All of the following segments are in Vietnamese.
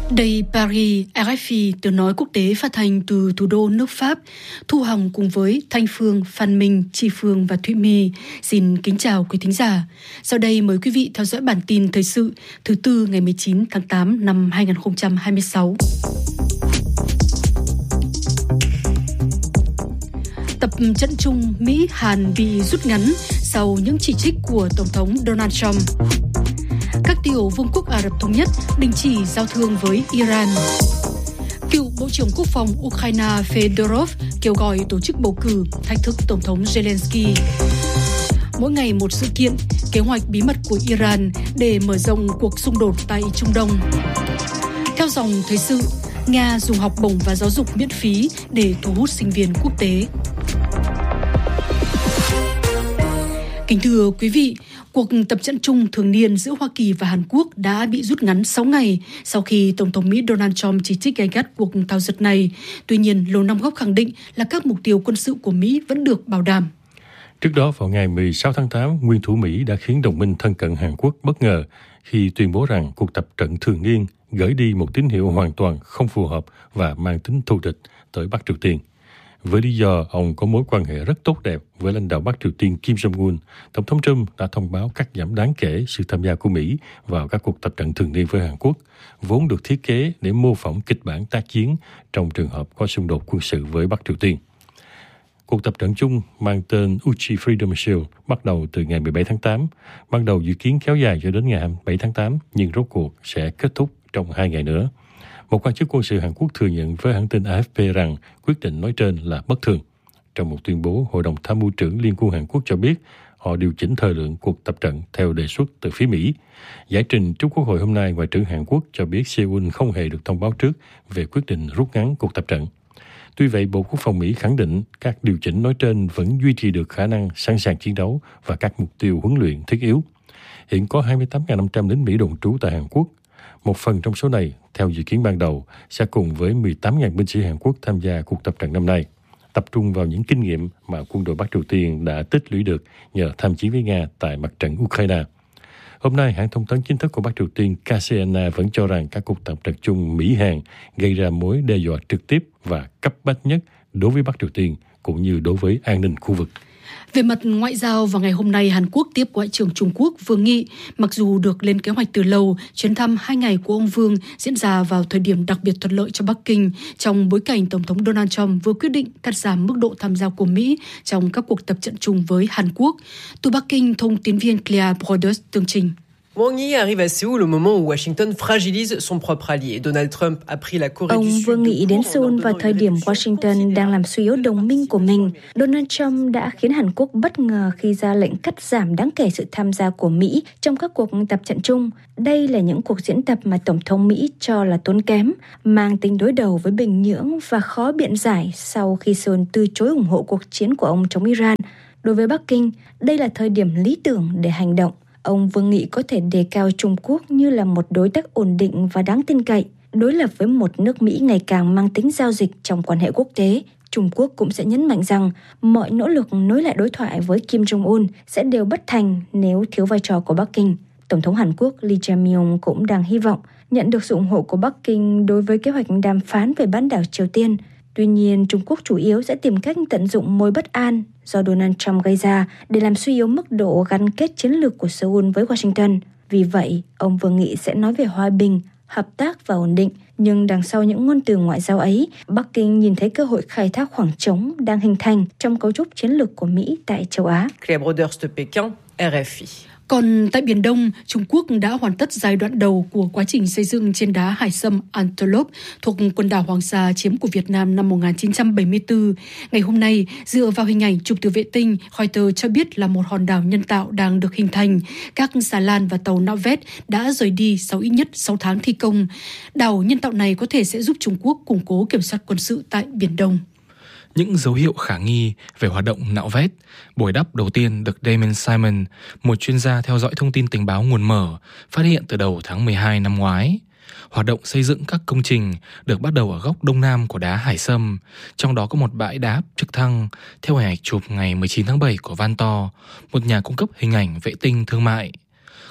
Đây Paris, RFI, tiếng nói quốc tế phát thanh từ thủ đô nước Pháp. Thu Hằng cùng với Thanh Phương, Phan Minh, Chi Phương và Thụy My xin kính chào quý thính giả. Sau đây mời quý vị theo dõi bản tin thời sự thứ Tư ngày 19 tháng 8 năm 2026. Tập trận chung Mỹ-Hàn bị rút ngắn sau những chỉ trích của Tổng thống Donald Trump. Các tiểu vương quốc Ả Rập Thống Nhất đình chỉ giao thương với Iran. Cựu Bộ trưởng Quốc phòng Ukraine Fedorov kêu gọi tổ chức bầu cử thách thức Tổng thống Zelensky. Mỗi ngày một sự kiện, kế hoạch bí mật của Iran để mở rộng cuộc xung đột tại Trung Đông. Theo dòng thời sự, Nga dùng học bổng và giáo dục miễn phí để thu hút sinh viên quốc tế. Kính thưa quý vị, cuộc tập trận chung thường niên giữa Hoa Kỳ và Hàn Quốc đã bị rút ngắn 6 ngày sau khi Tổng thống Mỹ Donald Trump chỉ trích gay gắt cuộc thao dượt này. Tuy nhiên, Lầu Năm Góc khẳng định là các mục tiêu quân sự của Mỹ vẫn được bảo đảm. Trước đó, vào ngày 16 tháng 8, nguyên thủ Mỹ đã khiến đồng minh thân cận Hàn Quốc bất ngờ khi tuyên bố rằng cuộc tập trận thường niên gửi đi một tín hiệu hoàn toàn không phù hợp và mang tính thù địch tới Bắc Triều Tiên. Với lý do ông có mối quan hệ rất tốt đẹp với lãnh đạo Bắc Triều Tiên Kim Jong-un, Tổng thống Trump đã thông báo cắt giảm đáng kể sự tham gia của Mỹ vào các cuộc tập trận thường niên với Hàn Quốc, vốn được thiết kế để mô phỏng kịch bản tác chiến trong trường hợp có xung đột quân sự với Bắc Triều Tiên. Cuộc tập trận chung mang tên Uchi Freedom Shield bắt đầu từ ngày 17 tháng 8, ban đầu dự kiến kéo dài cho đến ngày 27 tháng 8, nhưng rốt cuộc sẽ kết thúc trong 2 ngày nữa. Một quan chức quân sự Hàn Quốc thừa nhận với hãng tin AFP rằng quyết định nói trên là bất thường. Trong một tuyên bố, Hội đồng Tham mưu trưởng Liên quân Hàn Quốc cho biết họ điều chỉnh thời lượng cuộc tập trận theo đề xuất từ phía Mỹ. Giải trình trước Quốc hội hôm nay, Ngoại trưởng Hàn Quốc cho biết Seoul không hề được thông báo trước về quyết định rút ngắn cuộc tập trận. Tuy vậy, Bộ Quốc phòng Mỹ khẳng định các điều chỉnh nói trên vẫn duy trì được khả năng sẵn sàng chiến đấu và các mục tiêu huấn luyện thiết yếu. Hiện có 28.500 lính Mỹ đồn trú tại Hàn Quốc. Một phần trong số này, theo dự kiến ban đầu, sẽ cùng với 18.000 binh sĩ Hàn Quốc tham gia cuộc tập trận năm nay, tập trung vào những kinh nghiệm mà quân đội Bắc Triều Tiên đã tích lũy được nhờ tham chiến với Nga tại mặt trận Ukraine. Hôm nay, hãng thông tấn chính thức của Bắc Triều Tiên KCNA vẫn cho rằng các cuộc tập trận chung Mỹ-Hàn gây ra mối đe dọa trực tiếp và cấp bách nhất đối với Bắc Triều Tiên cũng như đối với an ninh khu vực. Về mặt ngoại giao, vào ngày hôm nay, Hàn Quốc tiếp Ngoại trưởng Trung Quốc Vương Nghị. Mặc dù được lên kế hoạch từ lâu, chuyến thăm 2 ngày của ông Vương diễn ra vào thời điểm đặc biệt thuận lợi cho Bắc Kinh, trong bối cảnh Tổng thống Donald Trump vừa quyết định cắt giảm mức độ tham gia của Mỹ trong các cuộc tập trận chung với Hàn Quốc. Từ Bắc Kinh, thông tín viên Clea Broders tường trình. Wang Yi arrive à Séoul au moment où Washington fragilise son propre allié. Donald Trump a pris la Corée du Sud. Ông Vương Nghị đến Seoul vào thời điểm Washington đang làm suy yếu đồng minh của mình. Donald Trump đã khiến Hàn Quốc bất ngờ khi ra lệnh cắt giảm đáng kể sự tham gia của Mỹ trong các cuộc tập trận chung. Đây là những cuộc diễn tập mà Tổng thống Mỹ cho là tốn kém, mang tính đối đầu với Bình Nhưỡng và khó biện giải sau khi Seoul từ chối ủng hộ cuộc chiến của ông chống Iran. Đối với Bắc Kinh, đây là thời điểm lý tưởng để hành động. Ông Vương Nghị có thể đề cao Trung Quốc như là một đối tác ổn định và đáng tin cậy. Đối lập với một nước Mỹ ngày càng mang tính giao dịch trong quan hệ quốc tế, Trung Quốc cũng sẽ nhấn mạnh rằng mọi nỗ lực nối lại đối thoại với Kim Jong-un sẽ đều bất thành nếu thiếu vai trò của Bắc Kinh. Tổng thống Hàn Quốc Lee Jae-myung cũng đang hy vọng nhận được sự ủng hộ của Bắc Kinh đối với kế hoạch đàm phán về bán đảo Triều Tiên. Tuy nhiên, Trung Quốc chủ yếu sẽ tìm cách tận dụng mối bất an do Donald Trump gây ra để làm suy yếu mức độ gắn kết chiến lược của Seoul với Washington. Vì vậy, ông Vương Nghị sẽ nói về hòa bình, hợp tác và ổn định. Nhưng đằng sau những ngôn từ ngoại giao ấy, Bắc Kinh nhìn thấy cơ hội khai thác khoảng trống đang hình thành trong cấu trúc chiến lược của Mỹ tại châu Á. Clea Broders de Pékin, RFI. Còn tại Biển Đông, Trung Quốc đã hoàn tất giai đoạn đầu của quá trình xây dựng trên đá hải sâm Antelope thuộc quần đảo Hoàng Sa chiếm của Việt Nam năm 1974. Ngày hôm nay, dựa vào hình ảnh chụp từ vệ tinh, Reuters cho biết là một hòn đảo nhân tạo đang được hình thành. Các xà lan và tàu nạo vét đã rời đi sau ít nhất 6 tháng thi công. Đảo nhân tạo này có thể sẽ giúp Trung Quốc củng cố kiểm soát quân sự tại Biển Đông. Những dấu hiệu khả nghi về hoạt động nạo vét. Buổi đắp đầu tiên được Damon Simon, một chuyên gia theo dõi thông tin tình báo nguồn mở, phát hiện từ đầu tháng 12 năm ngoái. Hoạt động xây dựng các công trình được bắt đầu ở góc đông nam của đá Hải Sâm, trong đó có một bãi đáp trực thăng, theo hình ảnh chụp ngày 19 tháng 7 của Vantor, một nhà cung cấp hình ảnh vệ tinh thương mại.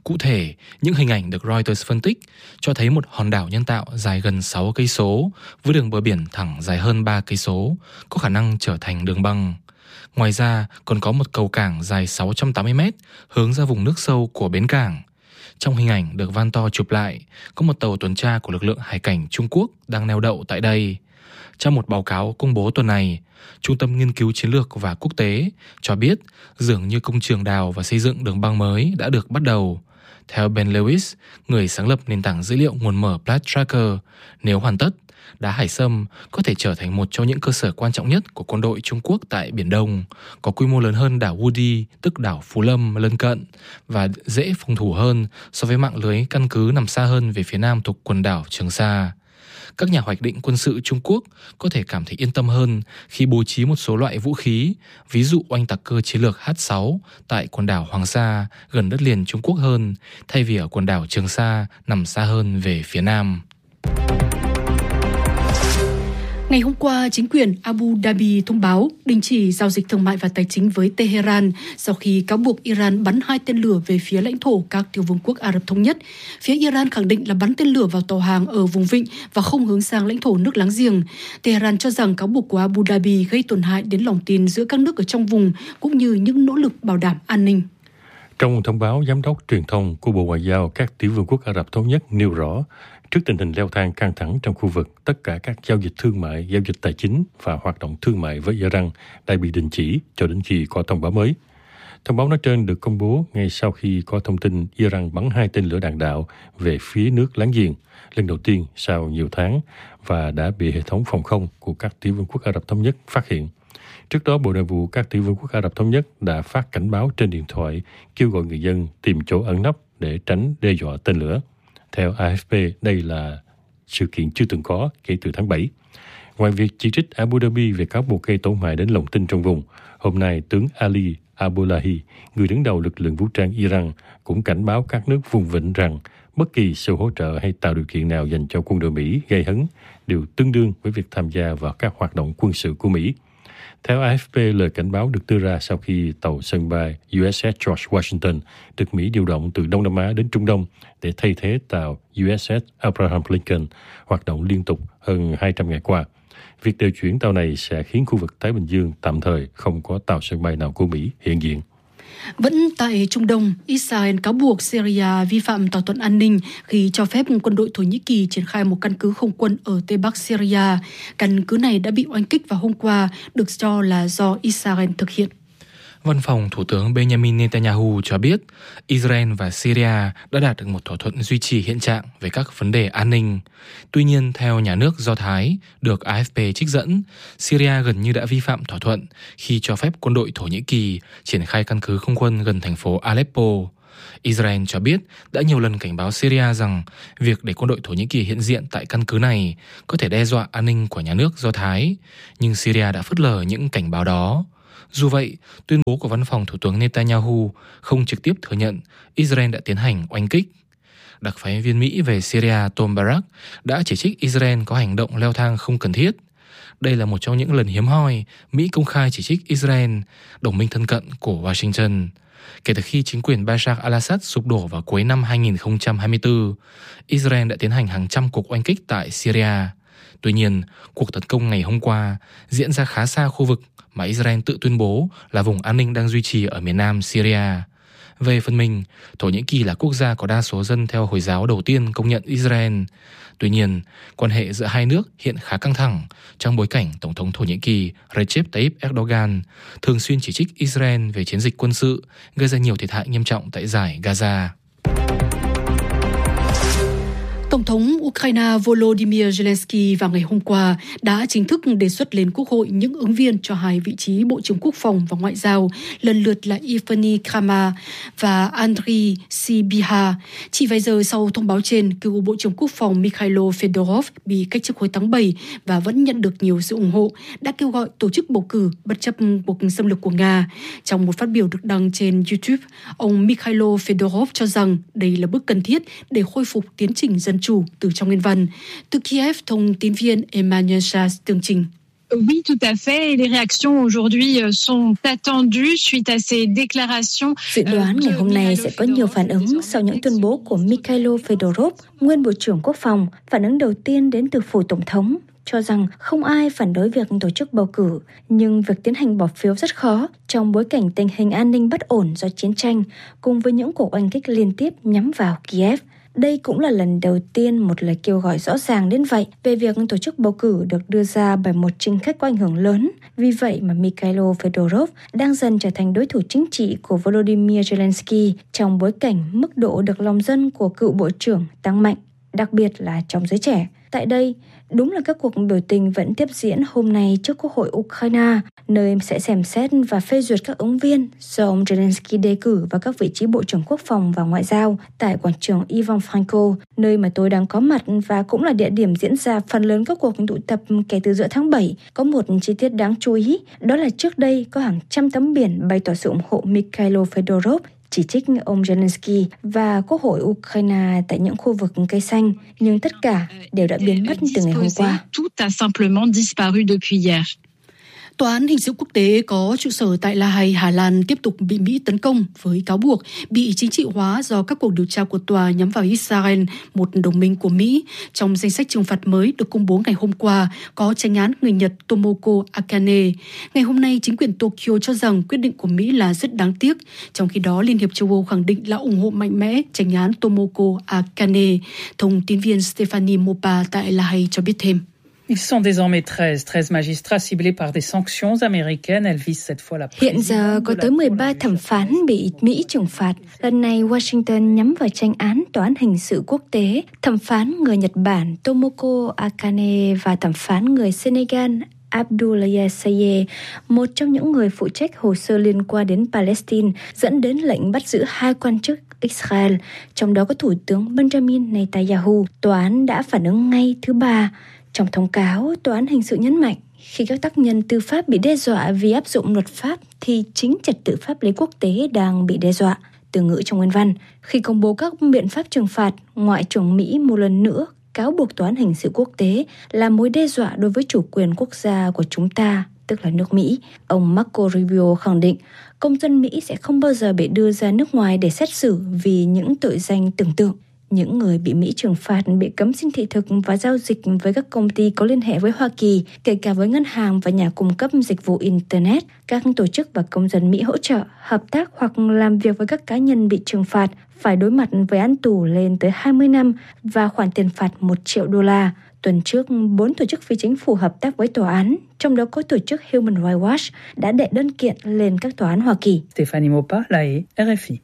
Cụ thể, những hình ảnh được Reuters phân tích cho thấy một hòn đảo nhân tạo dài gần 6 cây số với đường bờ biển thẳng dài hơn 3 cây số, có khả năng trở thành đường băng. Ngoài ra, còn có một cầu cảng dài 680 mét hướng ra vùng nước sâu của bến cảng. Trong hình ảnh được van to chụp lại, có một tàu tuần tra của lực lượng hải cảnh Trung Quốc đang neo đậu tại đây. Trong một báo cáo công bố tuần này, Trung tâm Nghiên cứu Chiến lược và Quốc tế cho biết dường như công trường đào và xây dựng đường băng mới đã được bắt đầu. Theo Ben Lewis, người sáng lập nền tảng dữ liệu nguồn mở Plat Tracker, nếu hoàn tất, đá hải sâm có thể trở thành một trong những cơ sở quan trọng nhất của quân đội Trung Quốc tại Biển Đông, có quy mô lớn hơn đảo Woody, tức đảo Phú Lâm lân cận, và dễ phòng thủ hơn so với mạng lưới căn cứ nằm xa hơn về phía nam thuộc quần đảo Trường Sa. Các nhà hoạch định quân sự Trung Quốc có thể cảm thấy yên tâm hơn khi bố trí một số loại vũ khí, ví dụ oanh tạc cơ chiến lược H-6 tại quần đảo Hoàng Sa gần đất liền Trung Quốc hơn, thay vì ở quần đảo Trường Sa nằm xa hơn về phía nam. Ngày hôm qua, chính quyền Abu Dhabi thông báo đình chỉ giao dịch thương mại và tài chính với Tehran sau khi cáo buộc Iran bắn 2 tên lửa về phía lãnh thổ các tiểu vương quốc Ả Rập Thống Nhất. Phía Iran khẳng định là bắn tên lửa vào tàu hàng ở vùng vịnh và không hướng sang lãnh thổ nước láng giềng. Tehran cho rằng cáo buộc của Abu Dhabi gây tổn hại đến lòng tin giữa các nước ở trong vùng cũng như những nỗ lực bảo đảm an ninh. Trong thông báo, Giám đốc truyền thông của Bộ Ngoại giao các tiểu vương quốc Ả Rập Thống Nhất nêu rõ, trước tình hình leo thang căng thẳng trong khu vực, tất cả các giao dịch thương mại, giao dịch tài chính và hoạt động thương mại với Iran đã bị đình chỉ cho đến khi có thông báo mới. Thông báo nói trên được công bố ngay sau khi có thông tin Iran bắn 2 tên lửa đạn đạo về phía nước láng giềng, lần đầu tiên sau nhiều tháng, và đã bị hệ thống phòng không của các tiểu vương quốc Ả Rập Thống Nhất phát hiện. Trước đó, Bộ Nội vụ các tiểu vương quốc Ả Rập Thống Nhất đã phát cảnh báo trên điện thoại kêu gọi người dân tìm chỗ ẩn nấp để tránh đe dọa tên lửa. Theo AFP, đây là sự kiện chưa từng có kể từ tháng 7. Ngoài việc chỉ trích Abu Dhabi về cáo buộc gây tổn hại đến lòng tin trong vùng, hôm nay tướng Ali Abdullahi, người đứng đầu lực lượng vũ trang Iran, cũng cảnh báo các nước vùng vịnh rằng bất kỳ sự hỗ trợ hay tạo điều kiện nào dành cho quân đội Mỹ gây hấn đều tương đương với việc tham gia vào các hoạt động quân sự của Mỹ. Theo AFP, lời cảnh báo được đưa ra sau khi tàu sân bay USS George Washington được Mỹ điều động từ Đông Nam Á đến Trung Đông để thay thế tàu USS Abraham Lincoln hoạt động liên tục hơn 200 ngày qua. Việc điều chuyển tàu này sẽ khiến khu vực Thái Bình Dương tạm thời không có tàu sân bay nào của Mỹ hiện diện. Vẫn tại Trung Đông, Israel cáo buộc Syria vi phạm thỏa thuận an ninh khi cho phép quân đội Thổ Nhĩ Kỳ triển khai một căn cứ không quân ở Tây Bắc Syria. Căn cứ này đã bị oanh kích vào hôm qua, được cho là do Israel thực hiện. Văn phòng Thủ tướng Benjamin Netanyahu cho biết Israel và Syria đã đạt được một thỏa thuận duy trì hiện trạng về các vấn đề an ninh. Tuy nhiên, theo nhà nước Do Thái, được AFP trích dẫn, Syria gần như đã vi phạm thỏa thuận khi cho phép quân đội Thổ Nhĩ Kỳ triển khai căn cứ không quân gần thành phố Aleppo. Israel cho biết đã nhiều lần cảnh báo Syria rằng việc để quân đội Thổ Nhĩ Kỳ hiện diện tại căn cứ này có thể đe dọa an ninh của nhà nước Do Thái, nhưng Syria đã phớt lờ những cảnh báo đó. Dù vậy, tuyên bố của văn phòng Thủ tướng Netanyahu không trực tiếp thừa nhận Israel đã tiến hành oanh kích. Đặc phái viên Mỹ về Syria Tom Barrack đã chỉ trích Israel có hành động leo thang không cần thiết. Đây là một trong những lần hiếm hoi Mỹ công khai chỉ trích Israel, đồng minh thân cận của Washington. Kể từ khi chính quyền Bashar al-Assad sụp đổ vào cuối năm 2024, Israel đã tiến hành hàng trăm cuộc oanh kích tại Syria. Tuy nhiên, cuộc tấn công ngày hôm qua diễn ra khá xa khu vực mà Israel tự tuyên bố là vùng an ninh đang duy trì ở miền nam Syria. Về phần mình, Thổ Nhĩ Kỳ là quốc gia có đa số dân theo Hồi giáo đầu tiên công nhận Israel. Tuy nhiên, quan hệ giữa hai nước hiện khá căng thẳng trong bối cảnh Tổng thống Thổ Nhĩ Kỳ Recep Tayyip Erdogan thường xuyên chỉ trích Israel về chiến dịch quân sự gây ra nhiều thiệt hại nghiêm trọng tại dải Gaza. Tổng thống Ukraine Volodymyr Zelensky vào ngày hôm qua đã chính thức đề xuất lên Quốc hội những ứng viên cho 2 vị trí Bộ trưởng Quốc phòng và Ngoại giao, lần lượt là Evgeny Kramar và Andriy Sybiha. Chỉ vài giờ sau thông báo trên, cựu Bộ trưởng Quốc phòng Mikhailo Fedorov bị cách chức hồi tháng 7 và vẫn nhận được nhiều sự ủng hộ, đã kêu gọi tổ chức bầu cử bất chấp cuộc xâm lược của Nga. Trong một phát biểu được đăng trên YouTube, ông Mikhailo Fedorov cho rằng đây là bước cần thiết để khôi phục tiến trình dân chủ từ trong nguyên văn. Từ Kiev, thông tín viên Emmanuel Shas tường trình. Oui, tout à fait. Et les réactions aujourd'hui sont attendues suite à ces déclarations. Dự đoán ngày hôm nay sẽ có nhiều phản ứng sau những tuyên bố của Mikhailo Fedorov, nguyên Bộ trưởng Quốc phòng. Phản ứng đầu tiên đến từ phủ Tổng thống, cho rằng không ai phản đối việc tổ chức bầu cử, nhưng việc tiến hành bỏ phiếu rất khó trong bối cảnh tình hình an ninh bất ổn do chiến tranh, cùng với những cuộc oanh kích liên tiếp nhắm vào Kiev. Đây cũng là lần đầu tiên một lời kêu gọi rõ ràng đến vậy về việc tổ chức bầu cử được đưa ra bởi một chính khách có ảnh hưởng lớn. Vì vậy mà Mikhailo Fedorov đang dần trở thành đối thủ chính trị của Volodymyr Zelensky trong bối cảnh mức độ được lòng dân của cựu bộ trưởng tăng mạnh, đặc biệt là trong giới trẻ. Tại đây, đúng là các cuộc biểu tình vẫn tiếp diễn hôm nay trước Quốc hội Ukraine, nơi sẽ xem xét và phê duyệt các ứng viên do ông Zelensky đề cử vào các vị trí Bộ trưởng Quốc phòng và Ngoại giao tại quảng trường Ivan Franko, nơi mà tôi đang có mặt và cũng là địa điểm diễn ra phần lớn các cuộc tụ tập kể từ giữa tháng 7. Có một chi tiết đáng chú ý, đó là trước đây có hàng trăm tấm biển bày tỏ sự ủng hộ Mikhailo Fedorov, chỉ trích ông Zelensky và Quốc hội Ukraine tại những khu vực cây xanh, nhưng tất cả đều đã biến mất từ ngày hôm qua. Tòa án hình sự quốc tế có trụ sở tại La Hay, Hà Lan tiếp tục bị Mỹ tấn công với cáo buộc bị chính trị hóa do các cuộc điều tra của tòa nhắm vào Israel, một đồng minh của Mỹ. Trong danh sách trừng phạt mới được công bố ngày hôm qua có chánh án người Nhật Tomoko Akane. Ngày hôm nay, chính quyền Tokyo cho rằng quyết định của Mỹ là rất đáng tiếc. Trong khi đó, Liên hiệp châu Âu khẳng định là ủng hộ mạnh mẽ chánh án Tomoko Akane. Thông tin viên Stephanie Mopa tại La Hay cho biết thêm. Ils sont désormais 13 magistrats ciblés par des sanctions américaines. Elles visent cette fois la Hiện giờ có tới 13 thẩm phán bị Mỹ trừng phạt. Lần này Washington nhắm vào tranh án Tòa án hình sự quốc tế, thẩm phán người Nhật Bản Tomoko Akane và thẩm phán người Senegal Abdoulaye Seye, một trong những người phụ trách hồ sơ liên quan đến Palestine, dẫn đến lệnh bắt giữ 2 quan chức Israel, trong đó có Thủ tướng Benjamin Netanyahu. Tòa án đã phản ứng ngay thứ Ba. Trong thông cáo, Tòa án hình sự nhấn mạnh khi các tác nhân tư pháp bị đe dọa vì áp dụng luật pháp thì chính trật tự pháp lý quốc tế đang bị đe dọa. Từ ngữ trong nguyên văn, khi công bố các biện pháp trừng phạt, Ngoại trưởng Mỹ một lần nữa cáo buộc Tòa án hình sự quốc tế là mối đe dọa đối với chủ quyền quốc gia của chúng ta, tức là nước Mỹ. Ông Marco Rubio khẳng định công dân Mỹ sẽ không bao giờ bị đưa ra nước ngoài để xét xử vì những tội danh tưởng tượng. Những người bị Mỹ trừng phạt bị cấm xin thị thực và giao dịch với các công ty có liên hệ với Hoa Kỳ, kể cả với ngân hàng và nhà cung cấp dịch vụ Internet. Các tổ chức và công dân Mỹ hỗ trợ, hợp tác hoặc làm việc với các cá nhân bị trừng phạt phải đối mặt với án tù lên tới 20 năm và khoản tiền phạt $1 triệu. Tuần trước, 4 tổ chức phi chính phủ hợp tác với tòa án, trong đó có tổ chức Human Rights Watch, đã đệ đơn kiện lên các tòa án Hoa Kỳ. Stephanie Mopa, La Hay, RFI.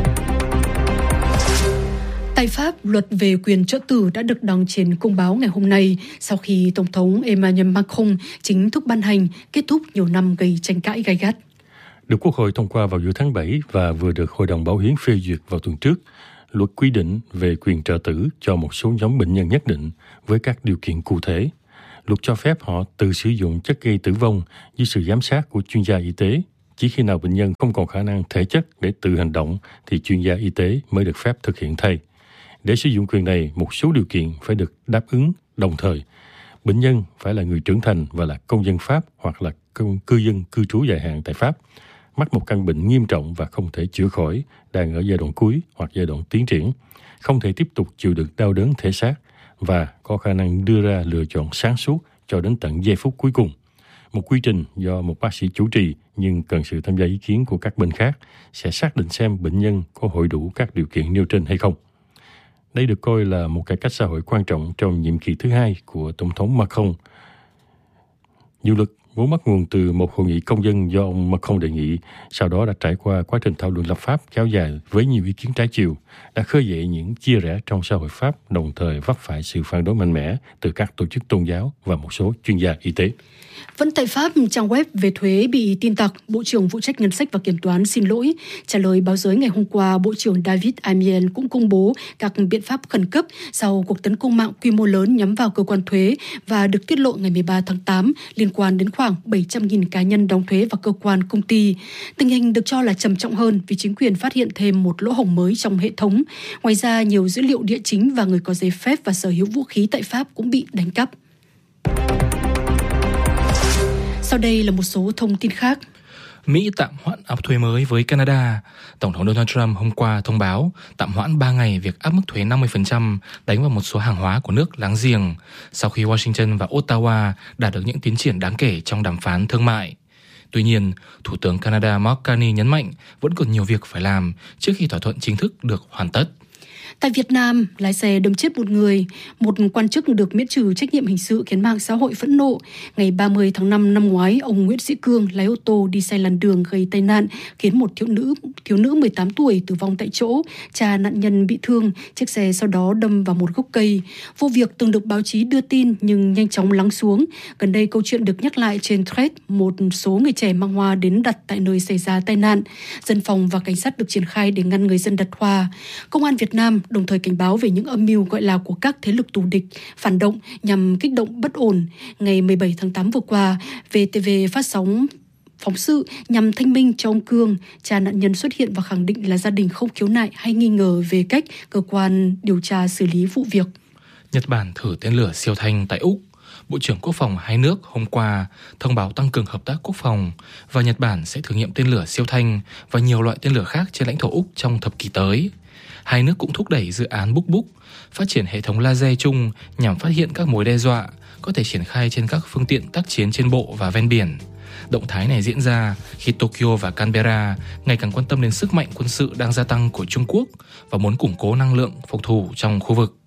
Tại Pháp, luật về quyền trợ tử đã được đăng trên công báo ngày hôm nay sau khi Tổng thống Emmanuel Macron chính thức ban hành, kết thúc nhiều năm gây tranh cãi gay gắt. Được Quốc hội thông qua vào giữa tháng 7 và vừa được Hội đồng Bảo hiến phê duyệt vào tuần trước, luật quy định về quyền trợ tử cho một số nhóm bệnh nhân nhất định với các điều kiện cụ thể. Luật cho phép họ tự sử dụng chất gây tử vong dưới sự giám sát của chuyên gia y tế. Chỉ khi nào bệnh nhân không còn khả năng thể chất để tự hành động thì chuyên gia y tế mới được phép thực hiện thay. Để sử dụng quyền này, một số điều kiện phải được đáp ứng đồng thời. Bệnh nhân phải là người trưởng thành và là công dân Pháp hoặc là cư dân cư trú dài hạn tại Pháp, mắc một căn bệnh nghiêm trọng và không thể chữa khỏi, đang ở giai đoạn cuối hoặc giai đoạn tiến triển, không thể tiếp tục chịu đựng đau đớn thể xác và có khả năng đưa ra lựa chọn sáng suốt cho đến tận giây phút cuối cùng. Một quy trình do một bác sĩ chủ trì nhưng cần sự tham gia ý kiến của các bên khác sẽ xác định xem bệnh nhân có hội đủ các điều kiện nêu trên hay không. Đây được coi là một cải cách xã hội quan trọng trong nhiệm kỳ thứ 2 của Tổng thống Macron. Nhiều luật vốn bắt nguồn từ một hội nghị công dân do ông Macron đề nghị, sau đó đã trải qua quá trình thảo luận lập pháp kéo dài với nhiều ý kiến trái chiều, đã khơi dậy những chia rẽ trong xã hội Pháp, đồng thời vấp phải sự phản đối mạnh mẽ từ các tổ chức tôn giáo và một số chuyên gia y tế. Vẫn tại Pháp, trang web về thuế bị tin tặc, Bộ trưởng phụ trách ngân sách và kiểm toán xin lỗi. Trả lời báo giới ngày hôm qua, Bộ trưởng David Amiel cũng công bố các biện pháp khẩn cấp sau cuộc tấn công mạng quy mô lớn nhắm vào cơ quan thuế và được tiết lộ ngày 13 tháng 8 liên quan đến khoảng 700.000 cá nhân đóng thuế và cơ quan công ty. Tình hình được cho là trầm trọng hơn vì chính quyền phát hiện thêm một lỗ hổng mới trong hệ thống. Ngoài ra, nhiều dữ liệu địa chính và người có giấy phép và sở hữu vũ khí tại Pháp cũng bị đánh cắp. Sau đây là một số thông tin khác. Mỹ tạm hoãn áp thuế mới với Canada. Tổng thống Donald Trump hôm qua thông báo tạm hoãn 3 ngày việc áp mức thuế 50% đánh vào một số hàng hóa của nước láng giềng, sau khi Washington và Ottawa đạt được những tiến triển đáng kể trong đàm phán thương mại. Tuy nhiên, Thủ tướng Canada Mark Carney nhấn mạnh vẫn còn nhiều việc phải làm trước khi thỏa thuận chính thức được hoàn tất. Tại Việt Nam, lái xe đâm chết một người, một quan chức được miễn trừ trách nhiệm hình sự khiến mạng xã hội phẫn nộ. Ngày 30 tháng 5 năm ngoái, ông Nguyễn Sĩ Cương lái ô tô đi sai làn đường gây tai nạn, khiến một thiếu nữ 18 tuổi tử vong tại chỗ, cha nạn nhân bị thương, chiếc xe sau đó đâm vào một gốc cây. Vụ việc từng được báo chí đưa tin nhưng nhanh chóng lắng xuống. Gần đây câu chuyện được nhắc lại trên Threads, một số người trẻ mang hoa đến đặt tại nơi xảy ra tai nạn. Dân phòng và cảnh sát được triển khai để ngăn người dân đặt hoa. Công an Việt Nam đồng thời cảnh báo về những âm mưu gọi là của các thế lực thù địch, phản động nhằm kích động bất ổn. Ngày 17 tháng 8 vừa qua, VTV phát sóng phóng sự nhằm thanh minh cho ông Cương. Cha nạn nhân xuất hiện và khẳng định là gia đình không khiếu nại hay nghi ngờ về cách cơ quan điều tra xử lý vụ việc. Nhật Bản thử tên lửa siêu thanh tại Úc. Bộ trưởng Quốc phòng hai nước hôm qua thông báo tăng cường hợp tác quốc phòng và Nhật Bản sẽ thử nghiệm tên lửa siêu thanh và nhiều loại tên lửa khác trên lãnh thổ Úc trong thập kỷ tới. Hai nước cũng thúc đẩy dự án Buk Buk, phát triển hệ thống laser chung nhằm phát hiện các mối đe dọa, có thể triển khai trên các phương tiện tác chiến trên bộ và ven biển. Động thái này diễn ra khi Tokyo và Canberra ngày càng quan tâm đến sức mạnh quân sự đang gia tăng của Trung Quốc và muốn củng cố năng lượng phòng thủ trong khu vực.